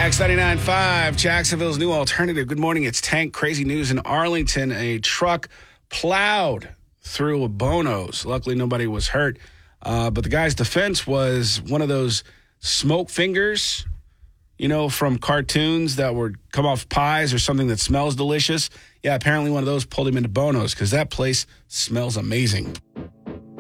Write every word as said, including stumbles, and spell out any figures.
X ninety-nine point five, Jacksonville's new alternative. Good morning. It's Tank. Crazy news in Arlington. A truck plowed through a Bono's. Luckily, nobody was hurt. Uh, but the guy's defense was one of those smoke fingers, you know, from cartoons that would come off pies or something that smells delicious. Yeah, apparently one of those pulled him into Bono's because that place smells amazing.